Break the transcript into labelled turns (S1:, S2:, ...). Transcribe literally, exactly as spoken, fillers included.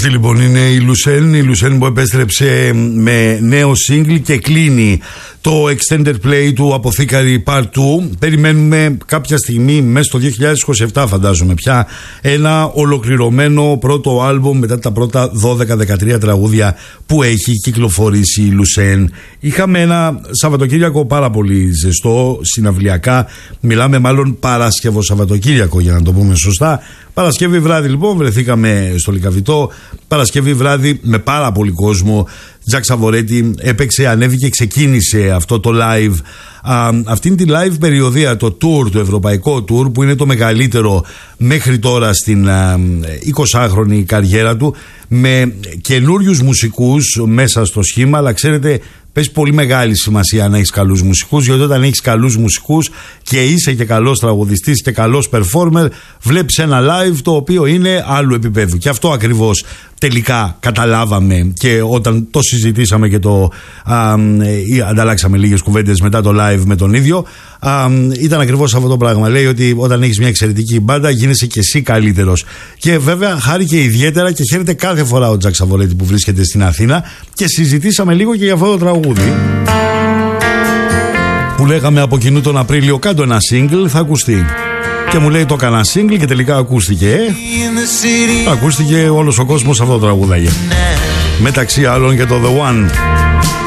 S1: Αυτή λοιπόν είναι η Λουσέν, η Λουσέν που επέστρεψε με νέο single και κλείνει το extended play του Αποθήκαρη Part δύο. Περιμένουμε κάποια στιγμή μέσα στο δύο χιλιάδες είκοσι επτά, φαντάζομαι πια, ένα ολοκληρωμένο πρώτο άλμπομ μετά τα πρώτα δώδεκα δεκατρία τραγούδια που έχει κυκλοφορήσει η Λουσέν. Είχαμε ένα Σαββατοκύριακο πάρα πολύ ζεστό συναυλιακά, μιλάμε μάλλον Παρασκευό Σαββατοκύριακο για να το πούμε σωστά. Παρασκευή βράδυ λοιπόν βρεθήκαμε στο Λυκαβητό. Παρασκευή βράδυ με πάρα πολύ κόσμο. Τζακ Σαβορέτη έπαιξε, ανέβηκε, ξεκίνησε αυτό το live. Α, αυτήν τη live περιοδία, το tour, το ευρωπαϊκό tour, που είναι το μεγαλύτερο μέχρι τώρα στην α, εικοσάχρονη καριέρα του, με καινούριους μουσικούς μέσα στο σχήμα, αλλά ξέρετε, παίζει πολύ μεγάλη σημασία να έχεις καλούς μουσικούς, γιατί όταν έχεις καλούς μουσικούς και είσαι και καλός τραγουδιστής και καλός performer, βλέπεις ένα live το οποίο είναι άλλου επίπεδου. Και αυτό ακριβώς τελικά καταλάβαμε και όταν το συζητήσαμε και το α, ή, ανταλλάξαμε λίγες κουβέντες μετά το live με τον ίδιο, α, ήταν ακριβώς αυτό το πράγμα. Λέει ότι όταν έχεις μια εξαιρετική μπάντα γίνεσαι και εσύ καλύτερος. Και βέβαια χάρηκε ιδιαίτερα και χαίρεται κάθε φορά ο Τζακ Σαβορέτη που βρίσκεται στην Αθήνα, και συζητήσαμε λίγο και για αυτό το τραγούδι που λέγαμε από κοινού τον Απρίλιο, κάτω ένα single, θα ακουστεί. Και μου λέει το έκανα single και τελικά ακούστηκε. Ε? Ακούστηκε όλος ο κόσμος αυτό το τραγούδι. Μεταξύ άλλων και το The One.